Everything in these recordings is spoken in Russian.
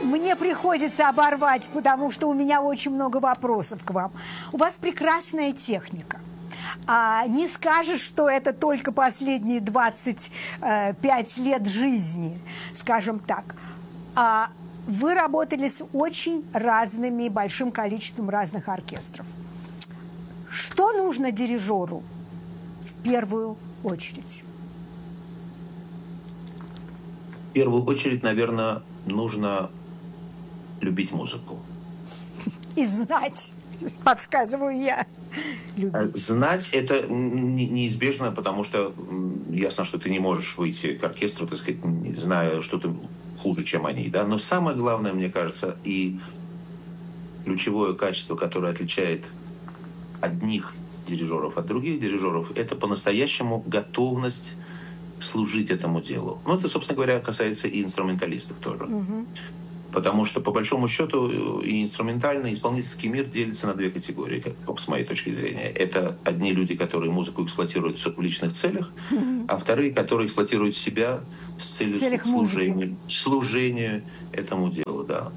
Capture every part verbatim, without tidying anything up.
мне приходится оборвать, потому что у меня очень много вопросов к вам. У вас прекрасная техника. А не скажешь, что это только последние двадцать пять лет жизни, скажем так. А вы работали с очень разными, большим количеством разных оркестров. Что нужно дирижеру в первую очередь? В первую очередь, наверное, нужно любить музыку. И знать, подсказываю я. Любить. Знать это неизбежно, потому что ясно, что ты не можешь выйти к оркестру, так сказать, зная что-то хуже, чем они. Да? Но самое главное, мне кажется, и ключевое качество, которое отличает одних дирижеров от других дирижеров, это по-настоящему готовность служить этому делу. Ну, это, собственно говоря, касается и инструменталистов тоже. Угу. Потому что, по большому счету, и инструментальный, и исполнительский мир делится на две категории, как, с моей точки зрения. Это одни люди, которые музыку эксплуатируют в личных целях, mm-hmm. а вторые, которые эксплуатируют себя с целью служения, служения этому делу. Да.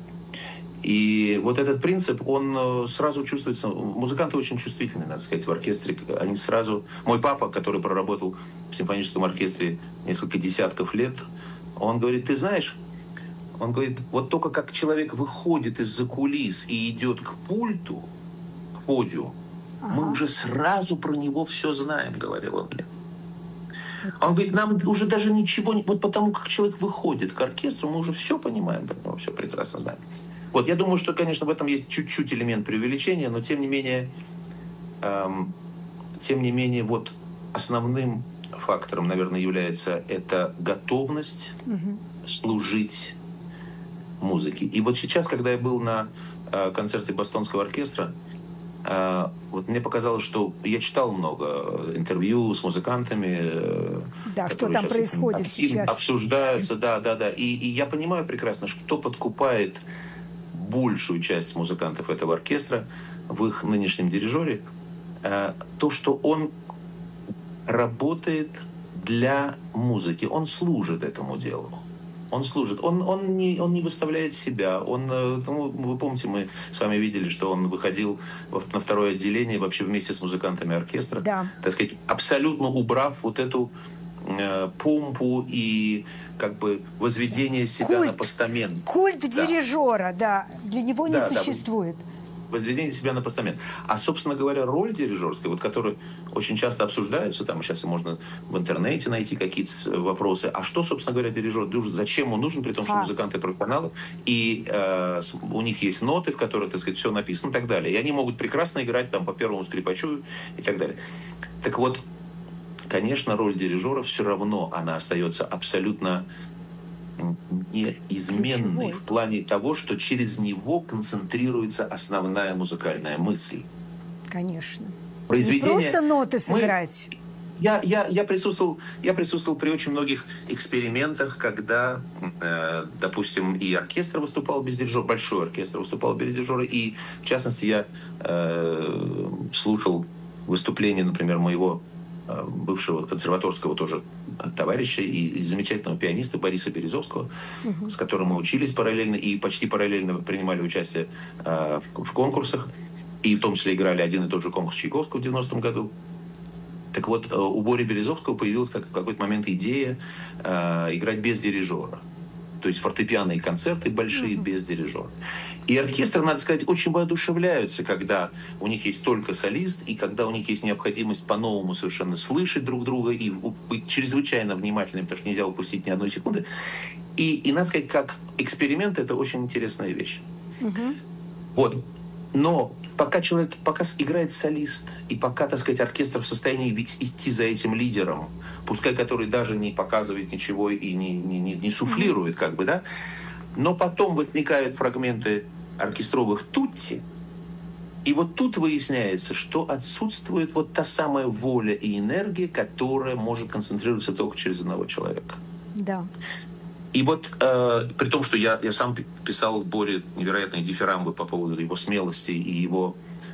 И вот этот принцип, он сразу чувствуется. Музыканты очень чувствительны, надо сказать, в оркестре. Они сразу... Мой папа, который проработал в симфоническом оркестре несколько десятков лет, он говорит, ты знаешь... Он говорит, вот только как человек выходит из-за кулис и идет к пульту, к подиуму, ага. мы уже сразу про него все знаем, говорил он мне. Он говорит, нам уже даже ничего не... Вот потому как человек выходит к оркестру, мы уже все понимаем, мы все прекрасно знаем. Вот, я думаю, что, конечно, в этом есть чуть-чуть элемент преувеличения, но тем не менее, эм, тем не менее, вот основным фактором, наверное, является это готовность угу. служить музыки. И вот сейчас, когда я был на э, концерте Бостонского оркестра, э, вот мне показалось, что я читал много интервью с музыкантами. Э, да, что там происходит сейчас. Обсуждаются, да, да, да. И, и я понимаю прекрасно, что подкупает большую часть музыкантов этого оркестра в их нынешнем дирижере. Э, то, что он работает для музыки, он служит этому делу. Он служит, он, он, не, он не выставляет себя. Он, ну, вы помните, мы с вами видели, что он выходил на второе отделение вообще вместе с музыкантами оркестра, да. так сказать, абсолютно убрав вот эту э, помпу и как бы возведение себя культ, на постамент. Культ да. дирижера, да, для него не да, существует. Да. Возведение себя на постамент. А, собственно говоря, роль дирижерская, вот, которая очень часто обсуждается, там сейчас можно в интернете найти какие-то вопросы, а что, собственно говоря, дирижер, зачем он нужен, при том, что а. музыканты профессионалы, и э, у них есть ноты, в которых, так сказать, все написано и так далее. И они могут прекрасно играть там по первому скрипачу и так далее. Так вот, конечно, роль дирижера все равно, она остается абсолютно неизменный в плане того, что через него концентрируется основная музыкальная мысль. Конечно. Произведение... Не просто ноты сыграть. Мы... Я, я, я, присутствовал, я присутствовал при очень многих экспериментах, когда, э, допустим, и оркестр выступал без дирижера, большой оркестр выступал без дирижера, и, в частности, я э, слушал выступление, например, моего бывшего консерваторского тоже товарища и, и замечательного пианиста Бориса Березовского, uh-huh. с которым мы учились параллельно и почти параллельно принимали участие э, в, в конкурсах, и в том числе играли один и тот же конкурс Чайковского в девяностом году. Так вот, э, у Бори Березовского появилась как, в какой-то момент идея э, играть без дирижера. То есть фортепианные концерты большие uh-huh. без дирижера. И оркестры, надо сказать, очень воодушевляются, когда у них есть только солист, и когда у них есть необходимость по-новому совершенно слышать друг друга и быть чрезвычайно внимательными, потому что нельзя упустить ни одной секунды. И, и надо сказать, как эксперимент, это очень интересная вещь. Uh-huh. Вот. Но пока человек, пока играет солист, и пока, так сказать, оркестр в состоянии идти за этим лидером, пускай который даже не показывает ничего и не, не, не, не суфлирует, как бы, да, но потом возникают фрагменты оркестровых тутти, и вот тут выясняется, что отсутствует вот та самая воля и энергия, которая может концентрироваться только через одного человека. Да. И вот, э, при том, что я, я сам писал Боре невероятные дифирамбы по поводу его смелости и его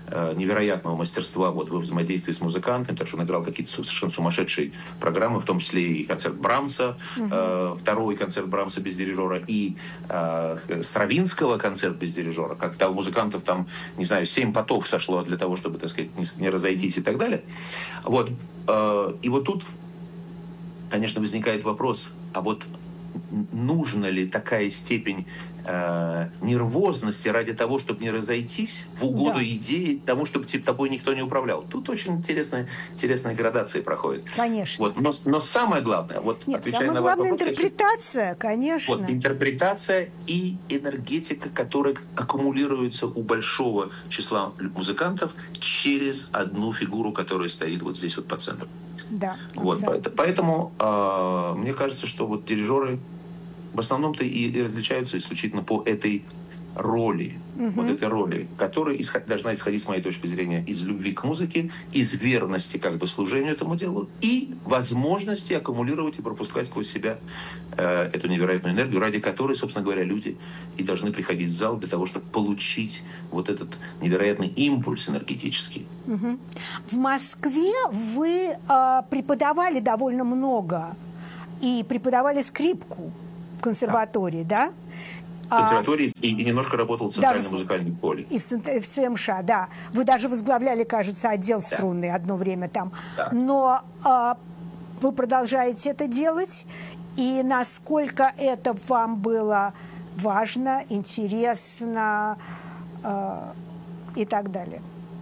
э, невероятного мастерства вот, во взаимодействии с музыкантами, потому что он играл какие-то совершенно сумасшедшие программы, в том числе и концерт Брамса, угу. э, второй концерт Брамса без дирижера, и э, Стравинского концерт без дирижера, когда у музыкантов там, не знаю, семь потов сошло для того, чтобы, так сказать, не, не разойтись и так далее. Вот. Э, и вот тут, конечно, возникает вопрос, а вот нужна ли такая степень э, нервозности ради того, чтобы не разойтись в угоду да. идеи, тому, чтобы типа, тобой никто не управлял. Тут очень интересная, интересная градация проходит. Конечно. Вот, но, но самое главное, вот, Нет, самое на главное вопрос, интерпретация, конечно. Вот, интерпретация и энергетика, которая аккумулируется у большого числа музыкантов через одну фигуру, которая стоит вот здесь вот по центру. Да, вот, поэтому э, мне кажется, что вот дирижеры в основном-то и, и различаются исключительно по этой роли, угу. вот этой роли, которая исход, должна исходить, с моей точки зрения, из любви к музыке, из верности как бы служению этому делу и возможности аккумулировать и пропускать сквозь себя э, эту невероятную энергию, ради которой, собственно говоря, люди и должны приходить в зал для того, чтобы получить вот этот невероятный импульс энергетический. Угу. В Москве вы э, преподавали довольно много и преподавали скрипку в консерватории, да? В консерватории а, и, и немножко работал в Центральном музыкальном поле. И в, в ЦМШ, да. Вы даже возглавляли, кажется, отдел струнный да. одно время там. Да. Но а, вы продолжаете это делать, и насколько это вам было важно, интересно а, и так далее.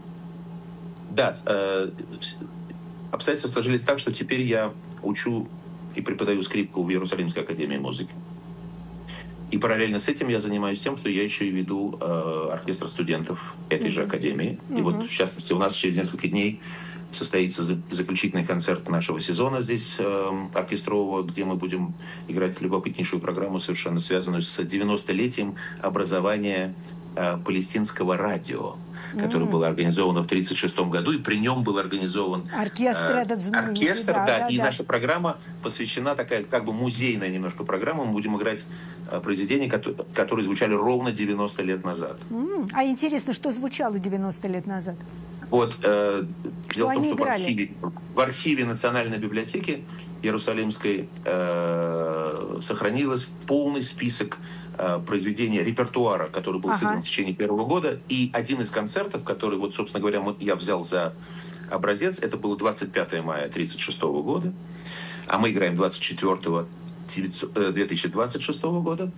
Да. Э, обстоятельства сложились так, что теперь я учу и преподаю скрипку в Иерусалимской академии музыки. И параллельно с этим я занимаюсь тем, что я еще и веду э, оркестр студентов этой mm-hmm. же академии. Mm-hmm. И вот, в частности, у нас через несколько дней состоится заключительный концерт нашего сезона здесь э, оркестрового, где мы будем играть любопытнейшую программу, совершенно связанную с девяностолетием образования э, палестинского радио, который mm. был организован в тридцать шестом году, и при нем был организован оркестр, э, этот оркестр да, да, да, и да. наша программа посвящена, такая как бы музейная немножко программа, мы будем играть э, произведения, которые, которые звучали ровно девяносто лет назад. Mm. А интересно, что звучало девяносто лет назад? Вот, э, что дело в том, они что в архиве, в архиве Национальной библиотеки Иерусалимской э, сохранилось полный список произведения репертуара, который был ага. сыгран в течение первого года. И один из концертов, который, вот, собственно говоря, мы, я взял за образец, это было двадцать пятого мая тридцать шестого года, а мы играем двадцать четвёртого две тысячи двадцать шестого года.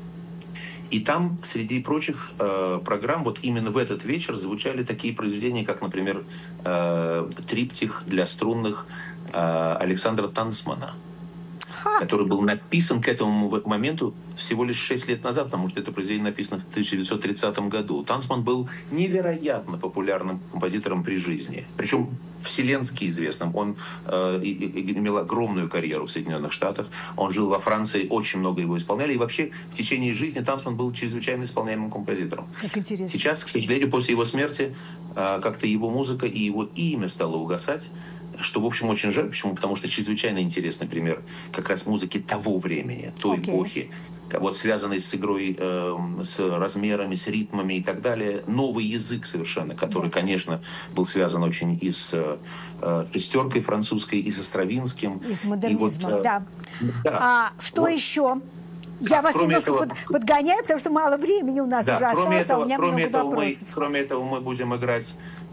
И там, среди прочих э, программ, вот именно в этот вечер звучали такие произведения, как, например, э, триптих для струнных э, Александра Танцмана, который был написан к этому моменту всего лишь шесть лет назад, потому что это произведение написано в тысяча девятьсот тридцатом году. Танцман был невероятно популярным композитором при жизни, причем вселенски известным. Он э, и, и, имел огромную карьеру в Соединенных Штатах, он жил во Франции, очень много его исполняли, и вообще в течение жизни Танцман был чрезвычайно исполняемым композитором. Как интересно. Сейчас, к сожалению, после его смерти э, как-то его музыка и его имя стало угасать, что, в общем, очень жаль. Почему? Потому что чрезвычайно интересный пример как раз музыки того времени, той okay. эпохи, вот связанный с игрой, э, с размерами, с ритмами и так далее. Новый язык совершенно, который, да. конечно, был связан очень и с э, шестеркой французской, и со Стравинским. И с модернизмом, вот, да. да. А что вот. еще? Я а, вас немножко этого, под, подгоняю, потому что мало времени у нас да, уже осталось, этого, а у меня много этого вопросов. Мы, кроме этого мы будем играть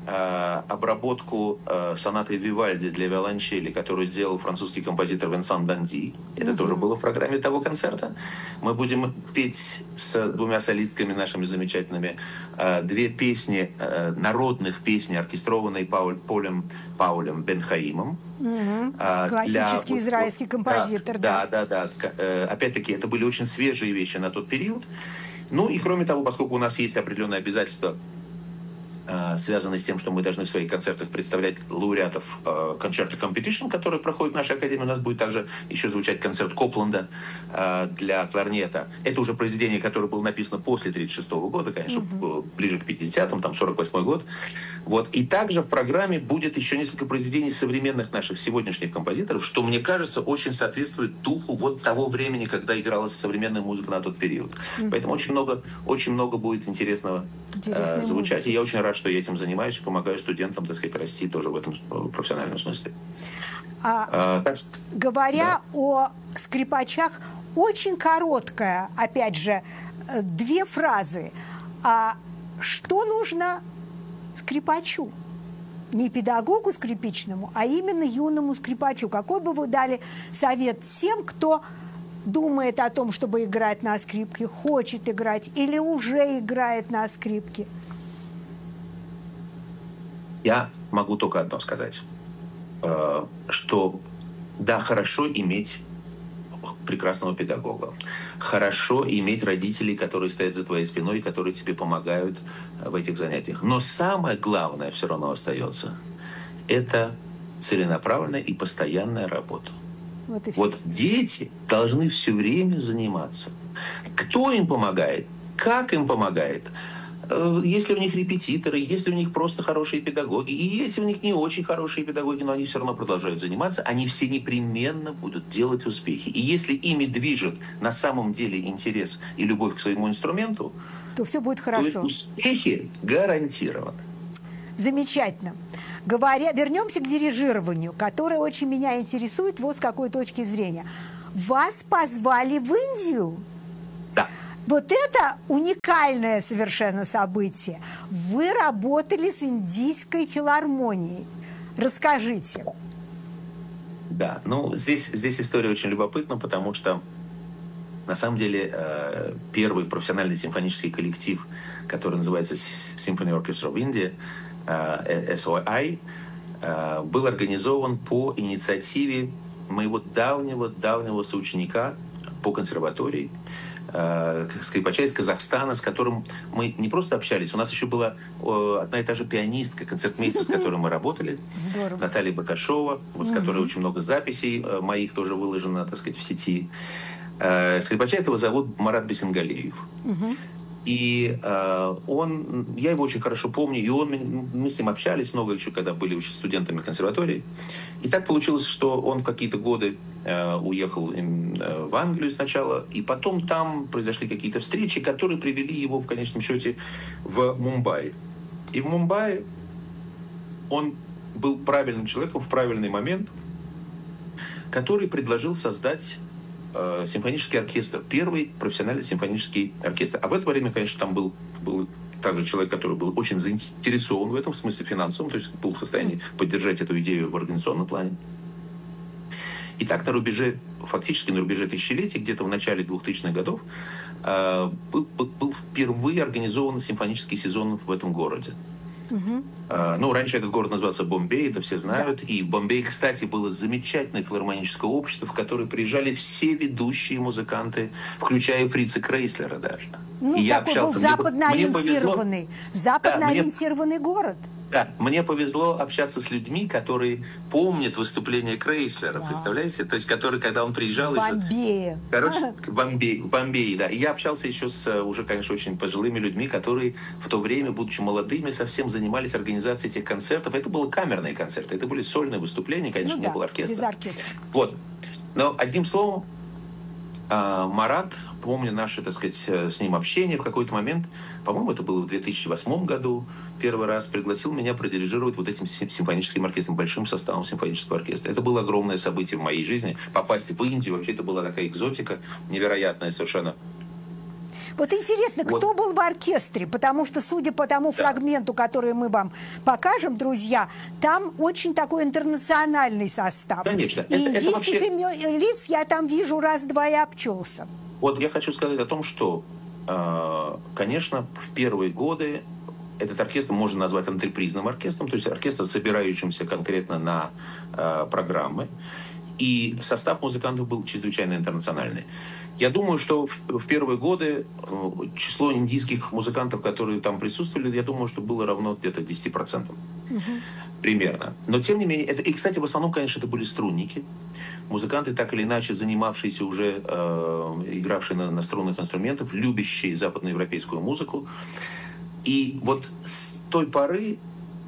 э, обработку э, сонаты Вивальди для виолончели, которую сделал французский композитор Венсан Данди. Это mm-hmm. тоже было в программе того концерта. Мы будем петь с двумя солистками нашими замечательными э, две песни, э, народных песни, оркестрованные Пауль, Полем, Паулем Бен-Хаимом. Mm-hmm. Э, Классический для, израильский композитор. Да, да, да. да. Э, опять-таки, это были очень свежие вещи на тот период. Ну и кроме того, поскольку у нас есть определенные обязательства, связанные с тем, что мы должны в своих концертах представлять лауреатов концерта Competition, который проходит в нашей академии. У нас будет также еще звучать концерт Копланда для кларнета. Это уже произведение, которое было написано после тридцать шестого года, конечно, mm-hmm. ближе к пятидесятым, там сорок восьмой год. Вот. И также в программе будет еще несколько произведений современных наших сегодняшних композиторов, что, мне кажется, очень соответствует духу вот того времени, когда игралась современная музыка на тот период. Mm-hmm. Поэтому очень много, очень много будет интересного э, звучать. Музыки. И я очень рад, рад, что я этим занимаюсь и помогаю студентам, так сказать, расти тоже в этом профессиональном смысле. А, а, так, говоря да. о скрипачах, очень короткая, опять же, две фразы. А что нужно скрипачу? Не педагогу скрипичному, а именно юному скрипачу. Какой бы вы дали совет тем, кто думает о том, чтобы играть на скрипке, хочет играть или уже играет на скрипке? Я могу только одно сказать, что да, хорошо иметь прекрасного педагога, хорошо иметь родителей, которые стоят за твоей спиной, которые тебе помогают в этих занятиях. Но самое главное все равно остается – это целенаправленная и постоянная работа. Вот, вот дети должны все время заниматься. Кто им помогает? Как им помогает? Если у них репетиторы, если у них просто хорошие педагоги, и если у них не очень хорошие педагоги, но они все равно продолжают заниматься, они все непременно будут делать успехи. И если ими движет на самом деле интерес и любовь к своему инструменту, то все будет хорошо. То успехи гарантированы. Замечательно. Говоря, вернемся к дирижированию, которое очень меня интересует вот с какой точки зрения. Вас позвали в Индию? Да. Вот это уникальное совершенно событие. Вы работали с Индийской филармонией. Расскажите. Да, ну здесь, здесь история очень любопытна, потому что на самом деле первый профессиональный симфонический коллектив, который называется Symphony Orchestra of India, эс о ай, был организован по инициативе моего давнего-давнего соученика по консерватории, скрипача из Казахстана, с которым мы не просто общались, у нас еще была одна и та же пианистка, концертмейстер, с которой мы работали. Здорово. Наталья Баташова, вот, с которой очень много записей моих тоже выложено, так сказать, в сети. Скрипача этого зовут Марат Бесенгалеев. Угу. И э, он, я его очень хорошо помню, и он, мы с ним общались много еще, когда были еще студентами консерватории. И так получилось, что он в какие-то годы э, уехал э, в Англию сначала, и потом там произошли какие-то встречи, которые привели его в конечном счете в Мумбаи. И в Мумбаи он был правильным человеком в правильный момент, который предложил создать симфонический оркестр, первый профессиональный симфонический оркестр. А в это время, конечно, там был, был также человек, который был очень заинтересован в этом, в смысле финансовом, то есть был в состоянии поддержать эту идею в организационном плане. И так на рубеже, фактически на рубеже тысячелетий, где-то в начале двухтысячных годов, был, был впервые организован симфонический сезон в этом городе. Угу. Uh, ну, раньше этот город назывался Бомбей, это все знают. Да. И в Бомбее, кстати, было замечательное филармоническое общество, в которое приезжали все ведущие музыканты, включая Фрица Крейслера даже. Ну, и такой я общался. был западно-ориентированный, западно-ориентированный да, город. Да, мне повезло общаться с людьми, которые помнят выступление Крейслера, да. Представляете? То есть, который, когда он приезжал... В Бомбее. Короче, в Бомбее, в Бомбее, да. И я общался еще с уже, конечно, очень пожилыми людьми, которые в то время, будучи молодыми, совсем занимались организацией этих концертов. Это были камерные концерты, это были сольные выступления, конечно, ну, не да, было оркестра. Без оркестра. Вот. Но, одним словом, Марат, помню наше, так сказать, с ним общение в какой-то момент, по-моему, это было в две тысячи восьмом году, первый раз пригласил меня продирижировать вот этим симфоническим оркестром, большим составом симфонического оркестра. Это было огромное событие в моей жизни. Попасть в Индию, вообще это была такая экзотика, невероятная совершенно. Вот интересно, вот. Кто был в оркестре? Потому что, судя по тому да. фрагменту, который мы вам покажем, друзья, там очень такой интернациональный состав. Конечно. И это, индийских это вообще... лиц я там вижу раз-два и обчелся. Вот я хочу сказать о том, что, конечно, в первые годы этот оркестр можно назвать антрепризным оркестром, то есть оркестр, собирающимся конкретно на программы. И состав музыкантов был чрезвычайно интернациональный. Я думаю, что в, в первые годы э, число индийских музыкантов, которые там присутствовали, я думаю, что было равно где-то десяти процентам. Uh-huh. Примерно. Но тем не менее, это, и, кстати, в основном, конечно, это были струнники. Музыканты, так или иначе, занимавшиеся уже, э, игравшие на, на струнных инструментах, любящие западноевропейскую музыку. И вот с той поры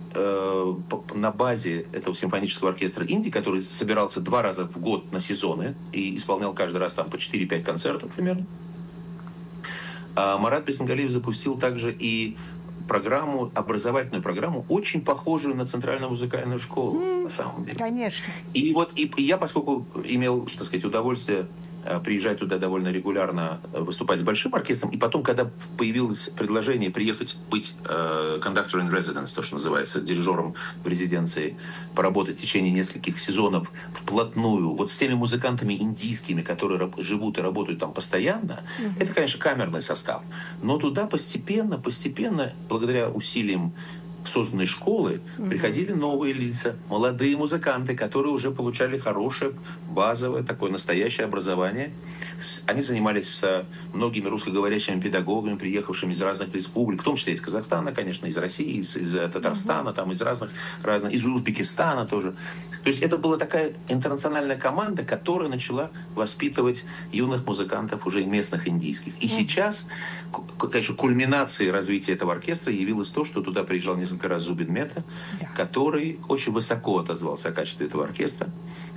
на базе этого симфонического оркестра Индии, который собирался два раза в год на сезоны и исполнял каждый раз там по четыре-пять концертов примерно, Марат Бесенгалеев запустил также и программу, образовательную программу, очень похожую на Центральную музыкальную школу, mm, на самом деле. Конечно. И вот и, и я, поскольку имел, так сказать, удовольствие приезжать туда довольно регулярно, выступать с большим оркестром, и потом, когда появилось предложение приехать быть э, conductor in residence, то, что называется, дирижером в резиденции, поработать в течение нескольких сезонов вплотную, вот с теми музыкантами индийскими, которые живут и работают там постоянно, mm-hmm. это, конечно, камерный состав. Но туда постепенно, постепенно, благодаря усилиям созданной школы, mm-hmm. приходили новые лица, молодые музыканты, которые уже получали хорошее, базовое, такое настоящее образование. Они занимались с многими русскоговорящими педагогами, приехавшими из разных республик, в том числе из Казахстана, конечно, из России, из, из Татарстана, mm-hmm. там, из разных, разных, из Узбекистана тоже. То есть это была такая интернациональная команда, которая начала воспитывать юных музыкантов уже местных индийских. И mm-hmm. сейчас, конечно, кульминацией развития этого оркестра явилось то, что туда приезжал несколько раз Зубин Мета, yeah. который очень высоко отозвался о качестве этого оркестра.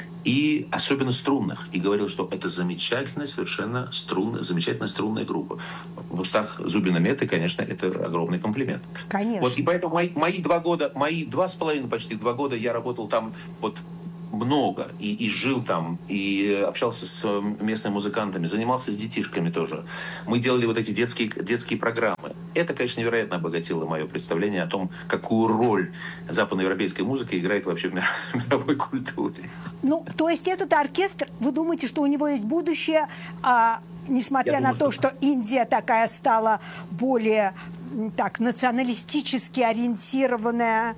И особенно струнных. И говорил, что это замечательная совершенно струнная, замечательная струнная группа. В устах Зубина Меты, конечно, это огромный комплимент. Конечно. Вот, и поэтому мои, мои два года, мои два с половиной, почти два года я работал там вот много. И, и жил там, и общался с местными музыкантами, занимался с детишками тоже. Мы делали вот эти детские, детские программы. Это, конечно, невероятно обогатило мое представление о том, какую роль западноевропейская музыка играет вообще в мировой культуре. Ну, то есть этот оркестр, вы думаете, что у него есть будущее, а, несмотря Я на думаю, то, что... что Индия такая стала более так националистически ориентированная?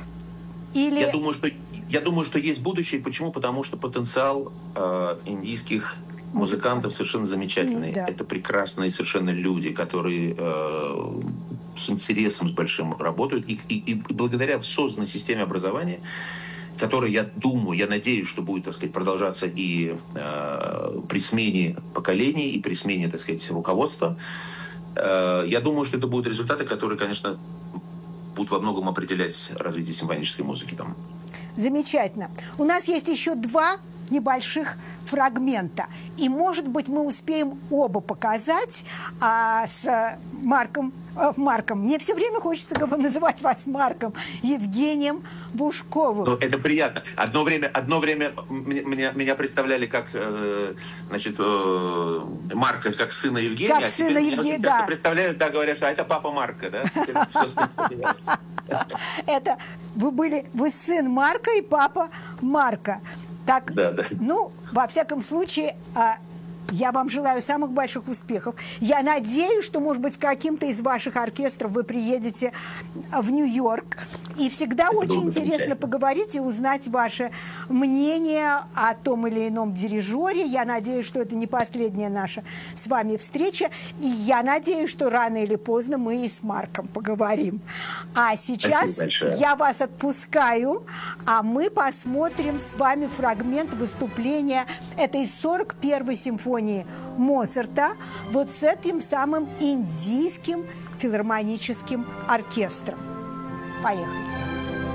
Или... Я думаю, что Я думаю, что есть будущее. Почему? Потому что потенциал э, индийских музыкантов совершенно замечательный. Да. Это прекрасные совершенно люди, которые э, с интересом, с большим работают. И, и, и благодаря созданной системе образования, которая, я думаю, я надеюсь, что будет, так сказать, продолжаться и э, при смене поколений, и при смене, так сказать, руководства, э, я думаю, что это будут результаты, которые, конечно, будут во многом определять развитие симфонической музыки там. Замечательно. У нас есть еще два небольших фрагмента. И, может быть, мы успеем оба показать а, с Марком, э, Марком. Мне все время хочется называть вас Марком Евгением Бушковым. Ну, это приятно. Одно время, одно время меня, меня представляли как, э, значит, э, Марка, как сына Евгения. Как а сына Евгения, да. Представляют, да, говорят, что это папа Марка, да? Это вы были, вы сын Марка и папа Марка. Так, да, да. Ну, во всяком случае, я вам желаю самых больших успехов. Я надеюсь, что, может быть, каким-то из ваших оркестров вы приедете в Нью-Йорк. И всегда Это очень интересно поговорить и узнать ваше мнение о том или ином дирижере. Я надеюсь, что это не последняя наша с вами встреча. И я надеюсь, что рано или поздно мы и с Марком поговорим. А сейчас я вас отпускаю, а мы посмотрим с вами фрагмент выступления этой сорок первой симфонии Моцарта вот с этим самым индийским филармоническим оркестром. Поехали.